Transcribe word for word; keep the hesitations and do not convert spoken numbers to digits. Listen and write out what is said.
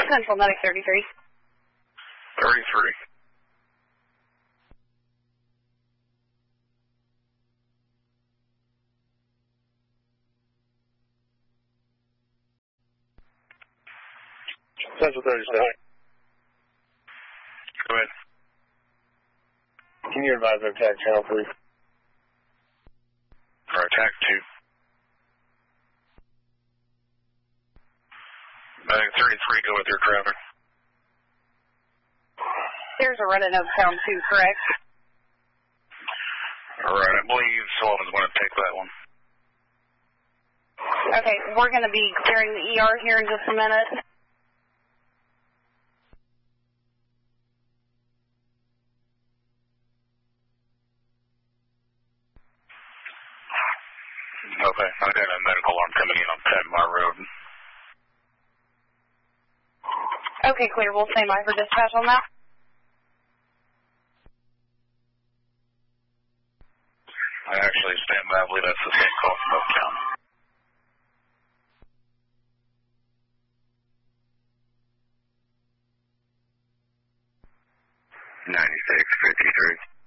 Central Medic thirty-three. thirty-three. Central thirty-seven. Go ahead. Can you advise our attack channel, please? For attack two. Medic thirty-three, go with your traffic. There's a run in Oaktown two, correct? Alright, I believe Sullivan's going to take that one. Okay, we're going to be clearing the E R here in just a minute. Okay, I got a medical alarm coming in on Padmar Road. Okay, clear. We'll stand by for dispatch on that. I actually stand by. I believe that's the same call from Oaktown. ninety-six fifty-three.